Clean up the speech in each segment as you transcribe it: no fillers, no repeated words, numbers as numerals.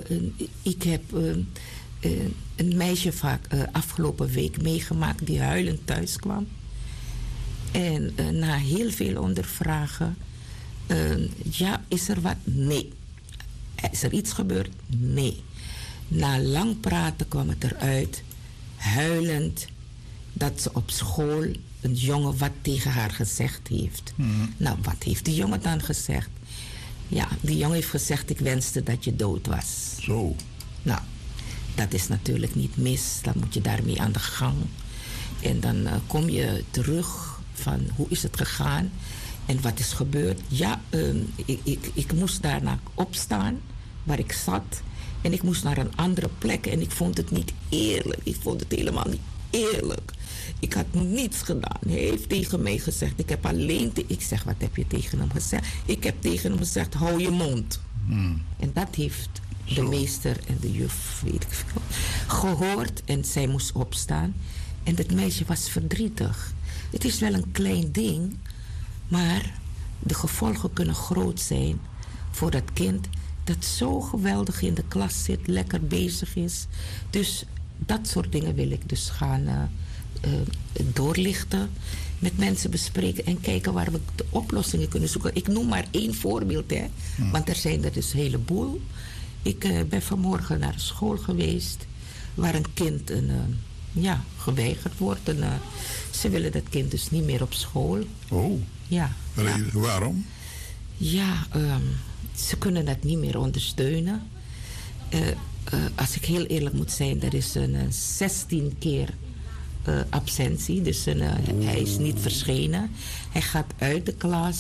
ik heb een meisje afgelopen week meegemaakt die huilend thuis kwam. En na heel veel ondervragen, is er wat? Nee. Is er iets gebeurd? Nee. Na lang praten kwam het eruit, huilend, dat ze op school een jongen wat tegen haar gezegd heeft. Nou, wat heeft die jongen dan gezegd? Ja, die jongen heeft gezegd, ik wenste dat je dood was. Zo. Nou, dat is natuurlijk niet mis. Dan moet je daarmee aan de gang. En dan kom je terug van hoe is het gegaan en wat is gebeurd. Ja, ik moest daarna opstaan waar ik zat. En ik moest naar een andere plek. En ik vond het niet eerlijk. Ik vond het helemaal niet eerlijk. Ik had niets gedaan. Hij heeft tegen mij gezegd. Ik heb alleen... Ik zeg, wat heb je tegen hem gezegd? Ik heb tegen hem gezegd, hou je mond. En dat heeft de meester en de juf, weet ik veel, gehoord. En zij moest opstaan. En dat meisje was verdrietig. Het is wel een klein ding. Maar de gevolgen kunnen groot zijn voor dat kind dat zo geweldig in de klas zit, lekker bezig is. Dus dat soort dingen wil ik dus gaan doorlichten, met mensen bespreken en kijken waar we de oplossingen kunnen zoeken. Ik noem maar één voorbeeld, hè, want er zijn er dus een heleboel. Ik ben vanmorgen naar een school geweest waar een kind geweigerd wordt. Ze willen dat kind dus niet meer op school. Oh. Ja. Waarom? Ja, ze kunnen dat niet meer ondersteunen. Als ik heel eerlijk moet zijn, er is een 16 keer absentie. Dus hij is niet verschenen. Hij gaat uit de klas.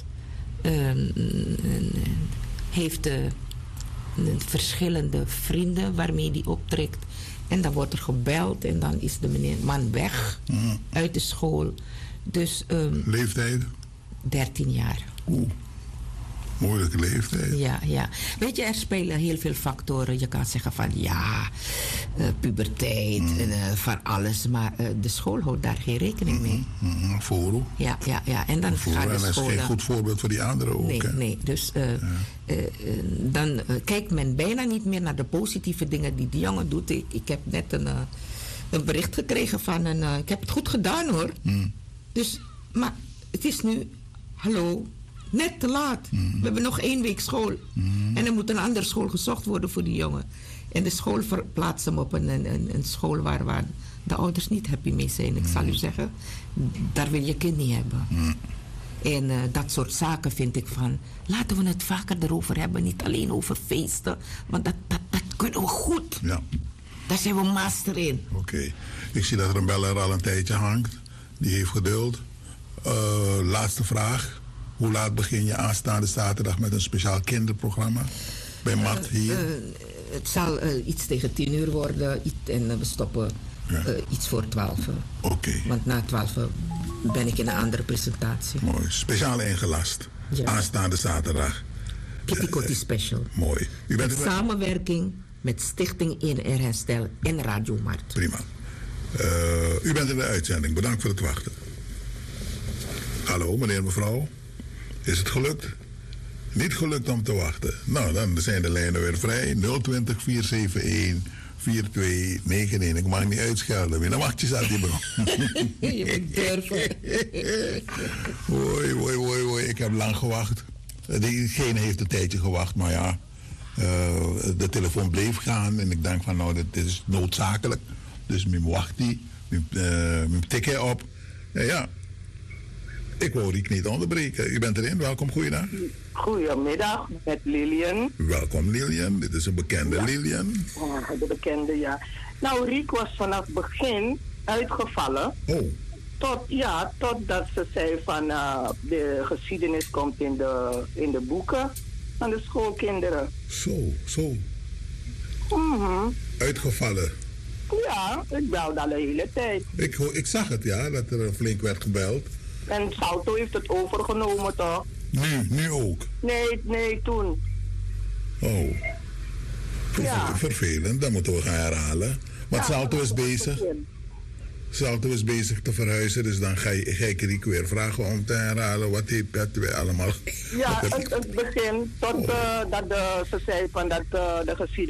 Heeft verschillende vrienden waarmee hij optrekt. En dan wordt er gebeld en dan is de man weg uit de school. Dus, leeftijd? 13 jaar. Oeh. Moeilijke leeftijd. Ja. Weet je, er spelen heel veel factoren. Je kan zeggen van puberteit en van alles. Maar de school houdt daar geen rekening mee. Vooral. Ja. En dan gaat de school... En dat is geen goed voorbeeld voor die anderen ook. Nee. Dus dan kijkt men bijna niet meer naar de positieve dingen die die jongen doet. Ik heb net een bericht gekregen van ik heb het goed gedaan hoor. Dus, maar het is nu... Hallo... Net te laat. We hebben nog 1 week school. En er moet een andere school gezocht worden voor die jongen. En de school verplaatst hem op een school waar de ouders niet happy mee zijn. Ik zal u zeggen, daar wil je kind niet hebben. En dat soort zaken vind ik van... Laten we het vaker erover hebben. Niet alleen over feesten. Want dat kunnen we goed. Ja. Daar zijn we master in. Oké. Ik zie dat er een beller al een tijdje hangt. Die heeft geduld. Laatste vraag. Hoe laat begin je aanstaande zaterdag met een speciaal kinderprogramma? Bij Mat hier? Het zal iets tegen 10 uur worden. En we stoppen iets voor 12. Oké. Want na 12 ben ik in een andere presentatie. Mooi. Speciaal ingelast. Ja. Aanstaande zaterdag. Kitty Kotti Special. Mooi. U bent in samenwerking met Stichting In Herstel en Radio Markt. Prima. U bent in de uitzending. Bedankt voor het wachten. Hallo, meneer en mevrouw. Is het gelukt? Niet gelukt om te wachten. Nou, dan zijn de lijnen weer vrij. 020 471 4291. Ik mag niet uitschelden. Dan wacht je zat die bro. Je moet durven. Hoi. Ik heb lang gewacht. Diegene heeft een tijdje gewacht, maar ja. De telefoon bleef gaan. En ik denk van, nou, dit is noodzakelijk. Dus ik wacht die. Ik tik hij op. Ja. Ik wou Riek niet onderbreken. U bent erin. Welkom, goeiedag. Goedemiddag, met Lilian. Welkom, Lilian. Dit is een bekende Lilian. Ja, de bekende, ja. Nou, Riek was vanaf het begin uitgevallen. Oh. Totdat ze zei van de geschiedenis komt in de boeken van de schoolkinderen. Zo. Uitgevallen. Ja, ik belde al de hele tijd. Ik zag het, ja, dat er flink werd gebeld. En Salto heeft het overgenomen, toch? Nu ook? Nee, toen. Oh. Vervelend, dat moeten we gaan herhalen. Want Salto is bezig. Salto is bezig te verhuizen, dus dan ga ik Riek weer vragen om te herhalen wat wij allemaal... Ja, het begin, tot dat ze zei van dat de geschiedenis